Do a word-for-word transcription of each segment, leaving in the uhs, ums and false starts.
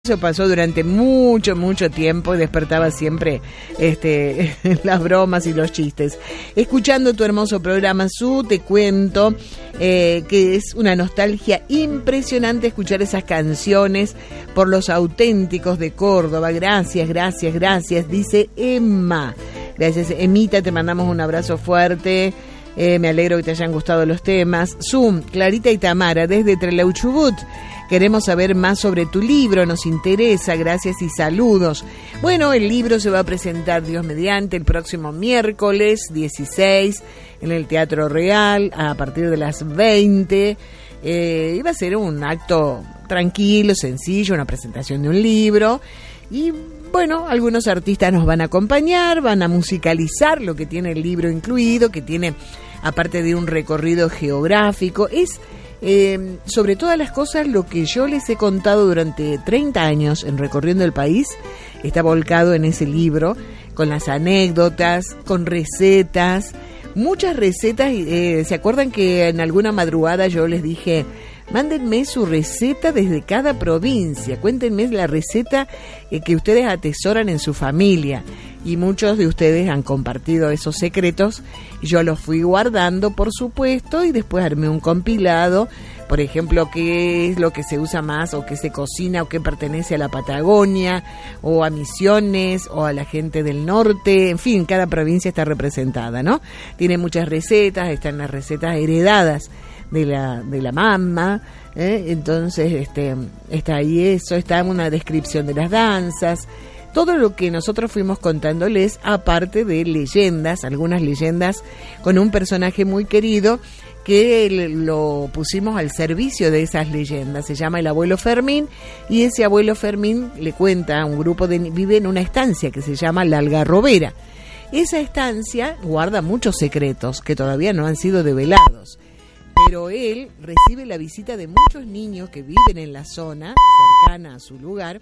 Eso pasó durante mucho, mucho tiempo y despertaba siempre este, las bromas y los chistes. Escuchando tu hermoso programa, Su, te cuento eh, que es una nostalgia impresionante escuchar esas canciones por los auténticos de Córdoba. Gracias, gracias, gracias, dice Emma. Gracias, Emita, te mandamos un abrazo fuerte. Eh, me alegro que te hayan gustado los temas. Zoom, Clarita y Tamara, desde Trelew-Chubut. Queremos saber más sobre tu libro, nos interesa, gracias y saludos. Bueno, el libro se va a presentar, Dios mediante, el próximo miércoles dieciséis en el Teatro Real a partir de las veinte. Eh, y va a ser un acto tranquilo, sencillo, una presentación de un libro. Y bueno, algunos artistas nos van a acompañar, van a musicalizar lo que tiene el libro incluido, que tiene, aparte de un recorrido geográfico, es... Eh, sobre todas las cosas, lo que yo les he contado durante treinta años en Recorriendo el País está volcado en ese libro, con las anécdotas, con recetas, muchas recetas. Eh, ¿se acuerdan que en alguna madrugada yo les dije, mándenme su receta desde cada provincia, cuéntenme la receta eh, que ustedes atesoran en su familia? Y muchos de ustedes han compartido esos secretos, y yo los fui guardando, por supuesto, y después armé un compilado, por ejemplo, qué es lo que se usa más, o qué se cocina, o qué pertenece a la Patagonia, o a Misiones, o a la gente del norte, en fin, cada provincia está representada, ¿no? Tiene muchas recetas, están las recetas heredadas de la de la mamá, ¿eh? Entonces este está ahí eso, está una descripción de las danzas, todo lo que nosotros fuimos contándoles, aparte de leyendas, algunas leyendas con un personaje muy querido que lo pusimos al servicio de esas leyendas. Se llama el abuelo Fermín, y ese abuelo Fermín le cuenta a un grupo de... vive en una estancia que se llama La Algarrobera. Esa estancia guarda muchos secretos que todavía no han sido develados, pero él recibe la visita de muchos niños que viven en la zona cercana a su lugar,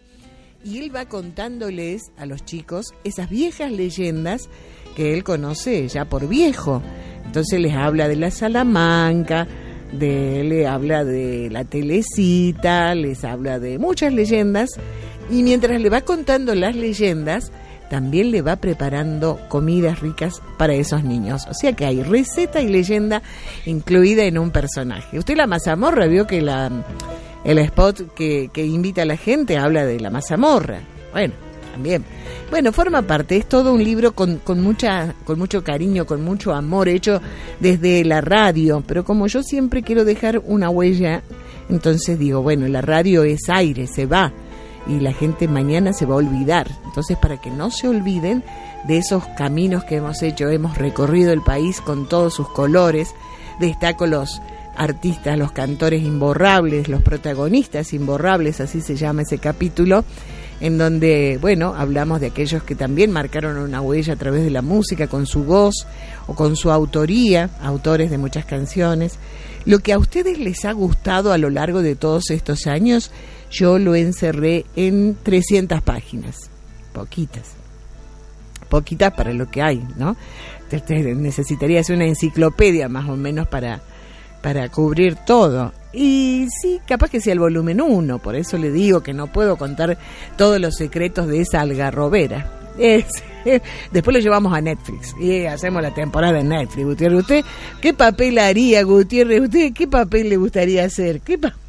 y él va contándoles a los chicos esas viejas leyendas que él conoce ya por viejo. Entonces les habla de la Salamanca, de, le habla de la Telecita, les habla de muchas leyendas, y mientras le va contando las leyendas, también le va preparando comidas ricas para esos niños. O sea que hay receta y leyenda incluida en un personaje. Usted la mazamorra vio que la... el spot que, que invita a la gente habla de la mazamorra. Bueno, también. Bueno, forma parte, es todo un libro con, con, mucha, con mucho cariño, con mucho amor, hecho desde la radio. Pero como yo siempre quiero dejar una huella, entonces digo, bueno, la radio es aire, se va. Y la gente mañana se va a olvidar. Entonces, para que no se olviden de esos caminos que hemos hecho, hemos recorrido el país con todos sus colores. Destaco los artistas, los cantores imborrables, los protagonistas imborrables, así se llama ese capítulo, en donde, bueno, hablamos de aquellos que también marcaron una huella a través de la música, con su voz o con su autoría, autores de muchas canciones. Lo que a ustedes les ha gustado a lo largo de todos estos años, yo lo encerré en trescientas páginas, poquitas, poquitas para lo que hay, ¿no? Necesitaría hacer una enciclopedia más o menos para... para cubrir todo. Y sí, capaz que sea el volumen uno, por eso le digo que no puedo contar todos los secretos de esa algarrobera. Es, después lo llevamos a Netflix y hacemos la temporada en Netflix. Gutiérrez, ¿usted qué papel haría, Gutiérrez? ¿Usted qué papel le gustaría hacer? ¿Qué pa-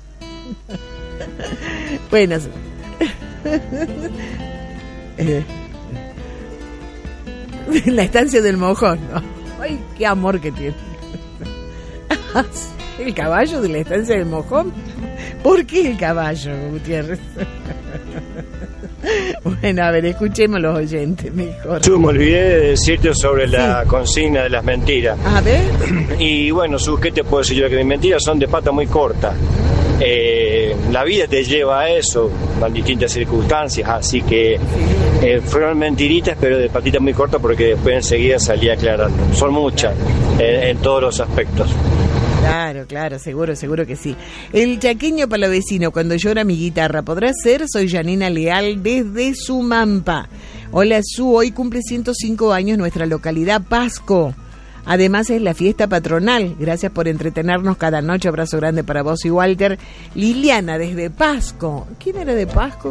bueno, eh, la estancia del mojón, ¿no? Ay, qué amor que tiene. ¿El caballo de la estancia del mojón? ¿Por qué el caballo, Gutiérrez? Bueno, a ver, escuchemos los oyentes mejor. Yo me olvidé de decirte sobre la sí. consigna de las mentiras. A ver. Y bueno, Sus, ¿qué te puedo decir yo? Que mis mentiras son de pata muy corta. Eh, la vida te lleva a eso, en distintas circunstancias, así que eh, fueron mentiritas, pero de patita muy corta, porque después enseguida salí aclarando. Son muchas, en, en todos los aspectos. Claro, claro, seguro, seguro que sí. El chaqueño palavecino, cuando llora mi guitarra, ¿podrá ser? Soy Janina Leal desde Sumampa. Hola, Su, hoy cumple ciento cinco años nuestra localidad Pasco. Además es la fiesta patronal. Gracias por entretenernos cada noche. Abrazo grande para vos y Walter. Liliana desde Pasco. ¿Quién era de Pasco?